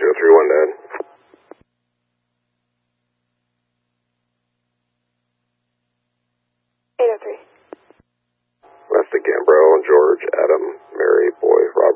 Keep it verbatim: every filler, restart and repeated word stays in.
oh three one, Dad. eight oh three. West of Gambro, George, Adam, Mary, Boy, Rob.